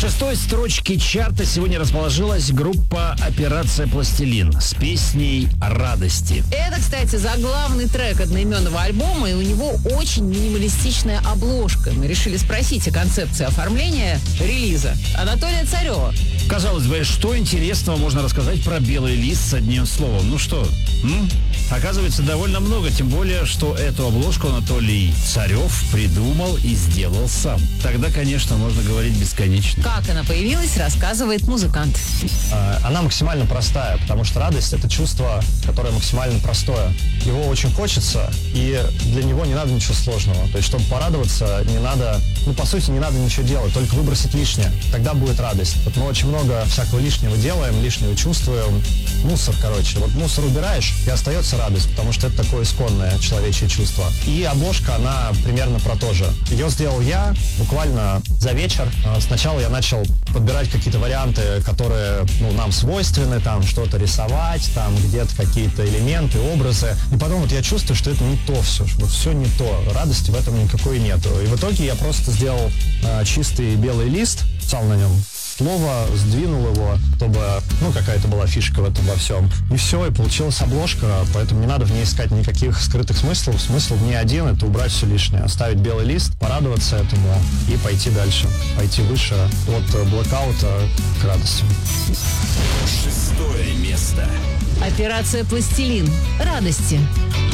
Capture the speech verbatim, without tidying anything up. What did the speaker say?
шестой строчке чарта сегодня расположилась группа «Операция Пластилин» с песней «Радости». Это, кстати, заглавный трек одноименного альбома, и у него очень минималистичная обложка. Мы решили спросить о концепции оформления релиза Анатолия Царева. Казалось бы, что интересного можно рассказать про белый лист с одним словом? Ну что, м? Оказывается, довольно много, тем более, что эту обложку Анатолий Царев придумал и сделал сам. Тогда, конечно, можно говорить бесконечно. Как она появилась, рассказывает музыкант. Она максимально простая, потому что радость — это чувство, которое максимально простое. Его очень хочется, и для него не надо ничего сложного. То есть, чтобы порадоваться, не надо, ну, по сути, не надо ничего делать, только выбросить лишнее. Тогда будет радость. Вот мы очень много всякого лишнего делаем, лишнего чувствуем. Мусор, короче. Вот мусор убираешь, и остается радость, потому что это такое исконное человечье чувство. И обложка, она примерно про то же. Ее сделал я буквально за вечер. Сначала я начал подбирать какие-то варианты, которые, ну, нам свойственны, там что-то рисовать, там где-то какие-то элементы, образы. И потом вот я чувствую, что это не то все, вот все не то. Радости в этом никакой нету. И в итоге я просто сделал э, чистый белый лист, писал на нем слово, сдвинул его, чтобы, ну, какая-то была фишка в этом во всем. И все, и получилась обложка, поэтому не надо в ней искать никаких скрытых смыслов. Смысл в ней один — это убрать все лишнее, оставить белый лист, порадоваться этому и пойти дальше, пойти выше от блэкаута к радости. Шестое место. Операция «Пластилин». Радости.